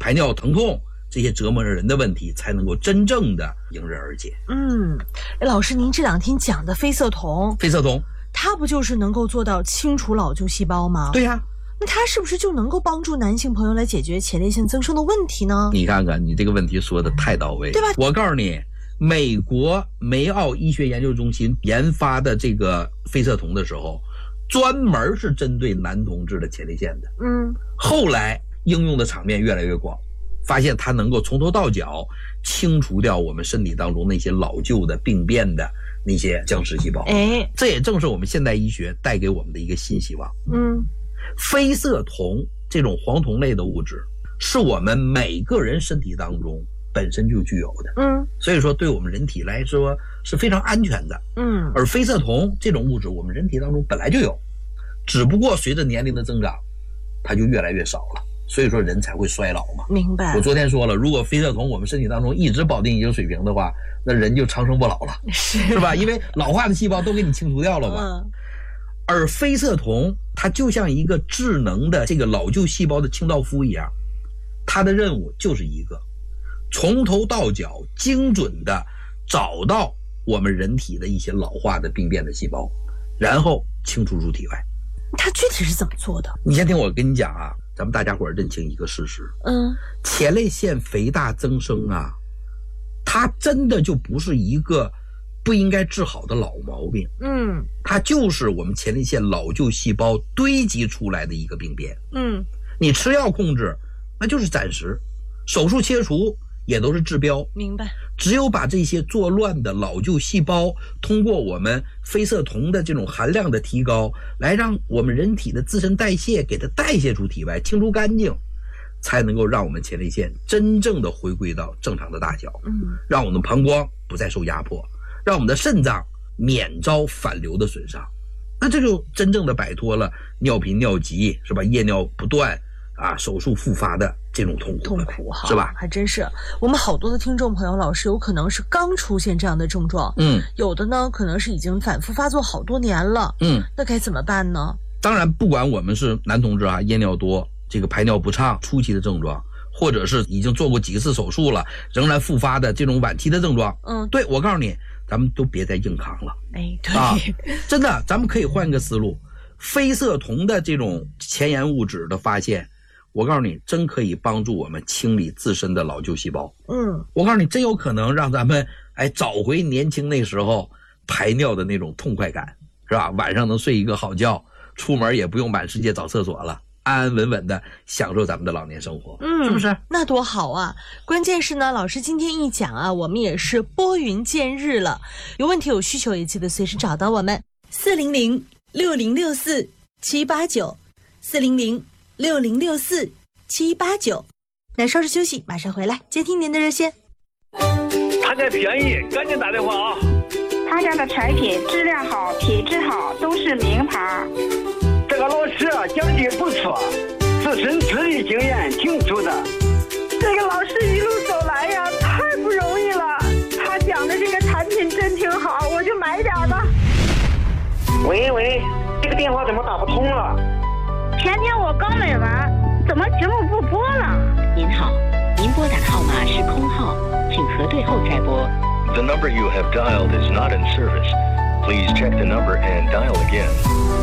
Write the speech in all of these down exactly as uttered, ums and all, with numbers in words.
排尿、疼痛这些折磨着人的问题才能够真正的迎刃而解。 嗯，老师您这两天讲的非色酮， 非色酮它不就是能够做到清除老旧细胞吗？ 对呀、啊， 那它是不是就能够帮助男性朋友来解决前列腺增生的问题呢？ 你看看你这个问题说的太到位， 对吧？ 我告诉你，美国梅奥医学研究中心研发的这个非色酮的时候，专门是针对男同志的前列腺的。 嗯， 后来应用的场面越来越广，发现它能够从头到脚清除掉我们身体当中那些老旧的病变的那些僵尸细胞。 哎， 这也正是我们现代医学带给我们的一个新希望。 嗯， 非色酮这种黄酮类的物质是我们每个人身体当中本身就具有的， 嗯， 所以说对我们人体来说是非常安全的， 嗯， 而非色酮这种物质我们人体当中本来就有，只不过随着年龄的增长，它就越来越少了，所以说人才会衰老嘛。 明白。 我昨天说了，如果非色酮我们身体当中一直保定一定水平的话，那人就长生不老了， 是是吧？因为老化的细胞都给你清除掉了嘛。 嗯， 而非色酮它就像一个智能的这个老旧细胞的清道夫一样，它的任务就是一个从头到脚精准的找到我们人体的一些老化的病变的细胞，然后清除出体外。 它具体是怎么做的？ 你先听我跟你讲啊，咱们大家伙儿认清一个事实， 嗯， 前列腺肥大增生啊，它真的就不是一个不应该治好的老毛病， 嗯， 它就是我们前列腺老旧细胞堆积出来的一个病变。 嗯， 你吃药控制那就是暂时，手术切除也都是治标。 明白。 只有把这些作乱的老旧细胞通过我们非色酮的这种含量的提高，来让我们人体的自身代谢给它代谢出体外，清除干净，才能够让我们前列腺真正的回归到正常的大小， 嗯， 让我们的膀胱不再受压迫，让我们的肾脏免遭反流的损伤。那这就真正的摆脱了尿频尿急，是吧？夜尿不断啊，手术复发的这种痛苦， 痛苦哈， 是吧？ 还真是，我们好多的听众朋友，老师有可能是刚出现这样的症状， 嗯， 有的呢可能是已经反复发作好多年了， 嗯， 那该怎么办呢？ 当然，不管我们是男同志啊，夜尿多，这个排尿不畅初期的症状，或者是已经做过几次手术了仍然复发的这种晚期的症状， 嗯， 对，我告诉你，咱们都别再硬扛了。 哎，对， 啊，真的，咱们可以换一个思路，非色酮的这种前沿物质的发现，我告诉你，真可以帮助我们清理自身的老旧细胞。 嗯， 我告诉你，真有可能让咱们哎找回年轻那时候排尿的那种痛快感，是吧？晚上能睡一个好觉，出门也不用满世界找厕所了，安安稳稳的享受咱们的老年生活， 嗯， 是不是？ 那多好啊！关键是呢，老师今天一讲啊，我们也是拨云见日了。有问题有需求也记得随时找到我们，四零零六零六四七八九，四零零六零六四七八九。那稍事休息，马上回来接听您的热线。 他家便宜，赶紧打电话啊！ 他家的产品质量好，品质好，都是名牌。 这个老师讲的不错，自身资历经验挺足的。 这个老师一路走来呀，太不容易了。他讲的这个产品真挺好，我就买点吧。 喂喂，这个电话怎么打不通了？ 前天我刚买完，怎么节目不播了？ 您好，您拨打的号码是空号，请核对后再拨。 The number you have dialed is not in service. Please check the number and dial again.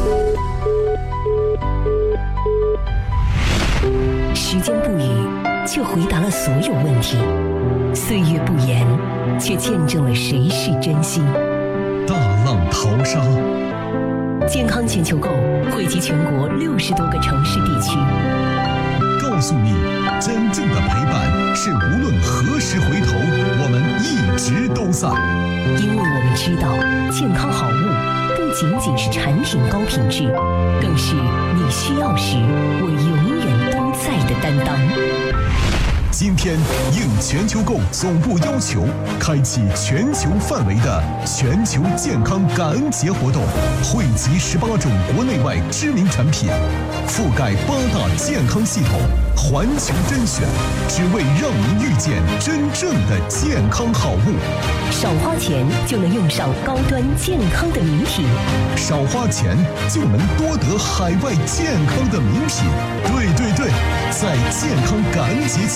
时间不语，却回答了所有问题；岁月不言，却见证了谁是真心。 大浪淘沙， 健康全球购汇集全国六十多个城市地区， 告诉你，真正的陪伴是无论何时回头，我们一直都在。 因为我们知道，健康好物不仅仅是产品高品质，更是你需要时我永远都在的担当。 今天应全球购总部要求，开启全球范围的全球健康感恩节活动，汇集十八种国内外知名产品，覆盖八大健康系统，环球甄选，只为让您遇见真正的健康好物。 少花钱就能用上高端健康的名品， 少花钱就能多得海外健康的名品。对对对，在健康感恩节